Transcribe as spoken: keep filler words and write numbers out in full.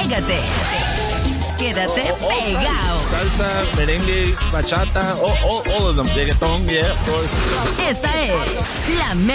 Pégate. Quédate all, all pegado. Salsa, merengue, bachata, all, all, all of them. Reggaeton, yeah, of course. Esta es la